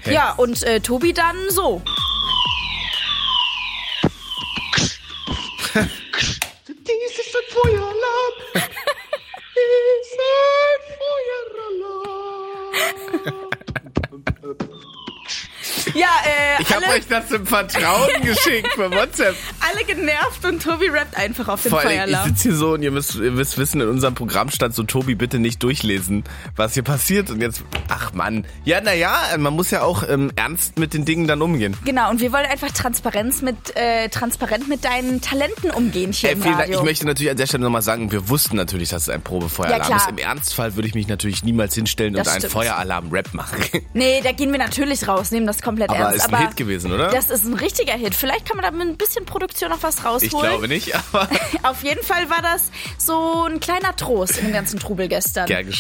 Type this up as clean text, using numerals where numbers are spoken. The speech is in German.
Okay. Ja, und Tobi dann so. Dies ist ein Feueralarm. Dies ist ein Feueralarm. Ja, Ich habe euch das im Vertrauen geschickt per WhatsApp. alle genervt und Tobi rappt einfach auf den Vor allem, ich Feueralarm. sitze hier so und ihr müsst wissen, in unserem Programm stand so, Tobi, bitte nicht durchlesen, was hier passiert. Und jetzt, ach Mann. Ja, naja, man muss ja auch ernst mit den Dingen dann umgehen. Genau, und wir wollen einfach transparent mit deinen Talenten umgehen hier im Vielen Dank. Radio. Ich möchte natürlich an der Stelle nochmal sagen, wir wussten natürlich, dass es ein Probefeueralarm Ja, ist. klar. Im Ernstfall würde ich mich natürlich niemals hinstellen Das und einen stimmt. Feueralarm-Rap machen. Nee, da gehen wir natürlich raus, nehmen das komplett Aber ernst. ist ein Hit gewesen, oder? Das ist ein richtiger Hit. Vielleicht kann man da mit ein bisschen Produktion noch was rausholen. Ich glaube nicht, aber Auf jeden Fall war das so ein kleiner Trost in dem ganzen Trubel gestern. gern geschehen.